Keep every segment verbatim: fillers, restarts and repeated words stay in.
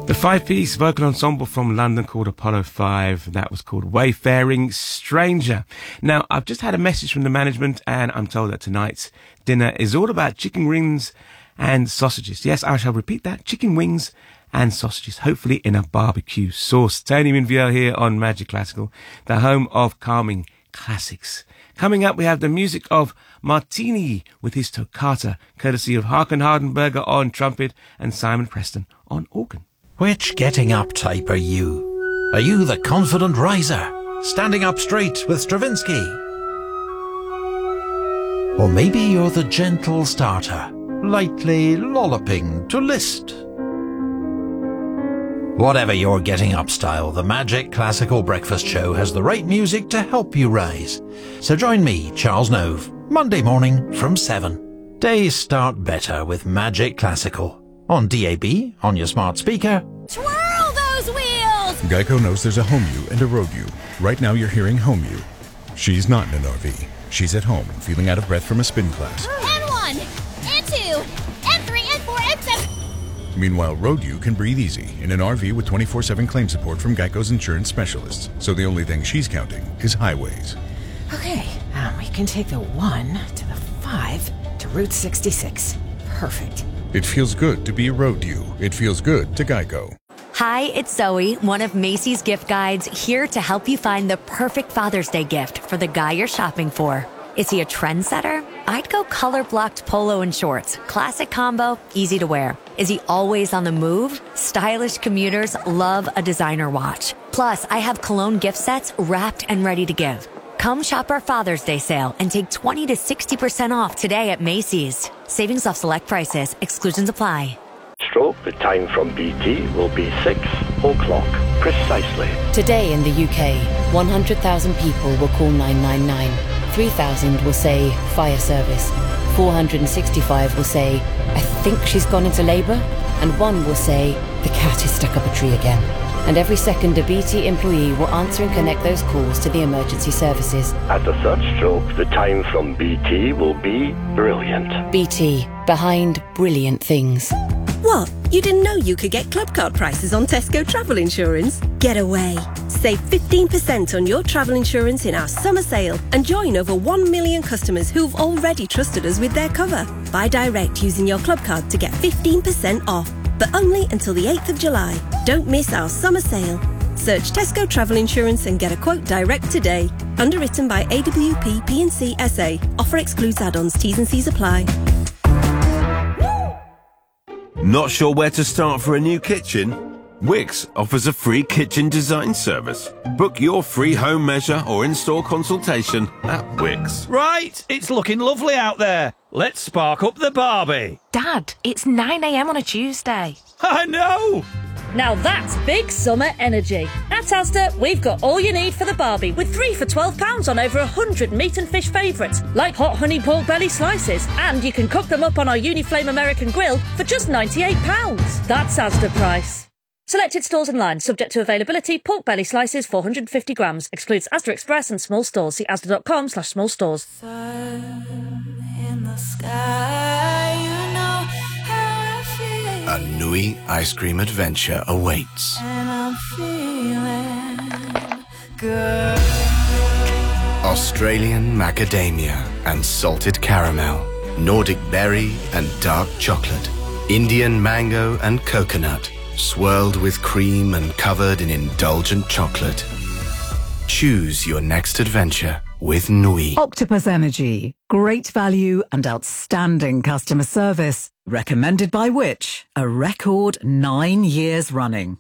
The five-piece vocal ensemble from London called Apollo five. That was called Wayfaring Stranger. Now, I've just had a message from the management and I'm told that tonight's dinner is all about chicken wings and sausages. Yes, I shall repeat that. Chicken wings and sausages, hopefully in a barbecue sauce. Tony Minviel here on Magic Classical, the home of calming classics. Coming up, we have the music of Martini with his toccata, courtesy of Haakon Hardenberger on trumpet and Simon Preston on organ. Which getting up type are you? Are you the confident riser, standing up straight with Stravinsky? Or maybe you're the gentle starter, lightly lolloping to Liszt? Whatever your getting up style, the Magic Classical Breakfast Show has the right music to help you rise. So join me, Charles Nove, Monday morning from seven. Days start better with Magic Classical. On D A B, on your smart speaker. Twirl those wheels! Geico knows there's a home you and a road you. Right now you're hearing home you. She's not in an R V. She's at home, feeling out of breath from a spin class. N one, N two, N three, N four, N seven. Meanwhile, road you can breathe easy in an R V with twenty-four seven claim support from Geico's insurance specialists. So the only thing she's counting is highways. Okay, um, we can take the one to the five to Route sixty-six. Perfect. It feels good to be a road you. It feels good to Geico. Hi, it's Zoe, one of Macy's gift guides, here to help you find the perfect Father's Day gift for the guy you're shopping for. Is he a trendsetter? I'd go color-blocked polo and shorts. Classic combo, easy to wear. Is he always on the move? Stylish commuters love a designer watch. Plus, I have cologne gift sets wrapped and ready to give. Come shop our Father's Day sale and take twenty to sixty percent off today at Macy's. Savings off select prices. Exclusions apply. Stroke, the time from B T will be six o'clock precisely. Today in the U K, one hundred thousand people will call nine nine nine. three thousand will say fire service. four hundred sixty-five will say, I think she's gone into labour. And one will say, the cat is stuck up a tree again. And every second, a B T employee will answer and connect those calls to the emergency services. At the third stroke, the time from B T will be brilliant. B T, behind brilliant things. What? You didn't know you could get club card prices on Tesco travel insurance? Get away. Save fifteen percent on your travel insurance in our summer sale and join over one million customers who've already trusted us with their cover. Buy direct using your club card to get fifteen percent off, but only until the eighth of July. Don't miss our summer sale. Search Tesco Travel Insurance and get a quote direct today. Underwritten by A W P P and C S A. Offer excludes add-ons. T's and C's apply. Not sure where to start for a new kitchen? Wix offers a free kitchen design service. Book your free home measure or in-store consultation at Wix. Right, it's looking lovely out there. Let's spark up the Barbie. Dad, it's nine a.m. on a Tuesday. I know! Now that's big summer energy. At Asda, we've got all you need for the Barbie, with three for twelve pounds on over one hundred meat and fish favourites, like hot honey pork belly slices. And you can cook them up on our Uniflame American Grill for just ninety-eight pounds. That's Asda price. Selected stores and lines, subject to availability. Pork belly slices, four hundred fifty grams. Excludes Asda Express and small stores. See asda.com slash small stores. Sun in the sky, you know how I feel. A Nui ice cream adventure awaits. And I'm feeling good. Australian macadamia and salted caramel. Nordic berry and dark chocolate. Indian mango and coconut. Swirled with cream and covered in indulgent chocolate. Choose your next adventure with Nui. Octopus Energy. Great value and outstanding customer service. Recommended by which? A record nine years running.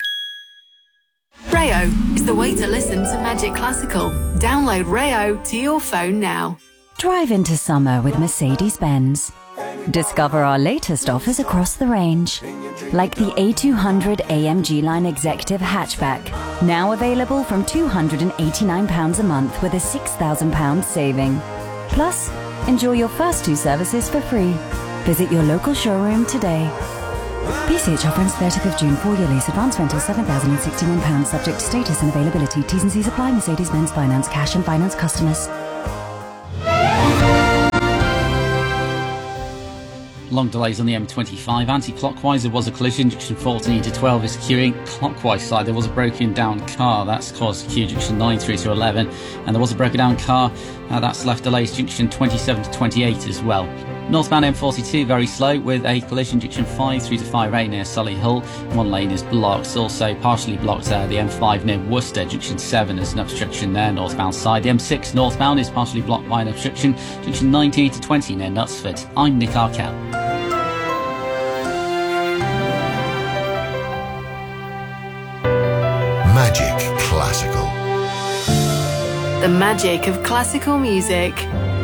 Rayo is the way to listen to Magic Classical. Download Rayo to your phone now. Drive into summer with Mercedes-Benz. Discover our latest offers across the range, like the A two hundred A M G Line Executive Hatchback, now available from two hundred eighty-nine pounds a month with a six thousand pounds saving. Plus, enjoy your first two services for free. Visit your local showroom today. P C H offer ends thirtieth of June, four-year lease, advance rental seven thousand sixty-one pounds, subject to status and availability. T's and C's apply. Mercedes-Benz Finance, cash and finance customers. Long delays on the M twenty-five. Anti-clockwise, there was a collision. Junction fourteen to twelve is queuing. Clockwise side, there was a broken down car. That's caused a queue. Junction nine through to eleven. And there was a broken down car. Uh, that's left delays. Junction twenty-seven to twenty-eight as well. Northbound M forty-two very slow with a collision. Junction five through to five A near Solihull. One lane is blocked. Also partially blocked there. The M five near Worcester. Junction seven is an obstruction there. Northbound side. The M six northbound is partially blocked by an obstruction. Junction nineteen to twenty near Knutsford. I'm Nick Arkell. Magic Classical. The magic of classical music.